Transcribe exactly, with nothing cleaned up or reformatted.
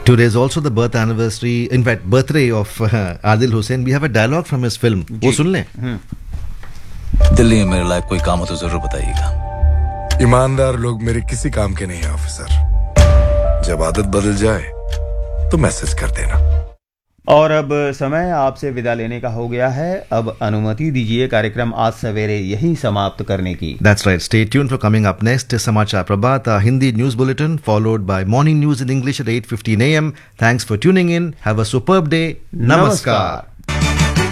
Today is also the birth anniversary, in fact, birthday of uh, Adil Hussain. We have a dialogue from his film. वो सुन लें. दिल्ली में मेरे लायक कोई काम हो तो जरूर बताइएगा. ईमानदार लोग मेरे किसी काम के नहीं हैं ऑफिसर. जब आदत बदल जाए तो मैसेज कर देना. और अब समय आपसे विदा लेने का हो गया है. अब अनुमति दीजिए कार्यक्रम आज सवेरे यहीं समाप्त करने की. That's right. Stay tuned for coming up next Samachar Prabhat, our Hindi news bulletin, followed by morning news in English at eight fifteen a m. Thanks for tuning in. Have a superb day. Namaskar. Namaskar.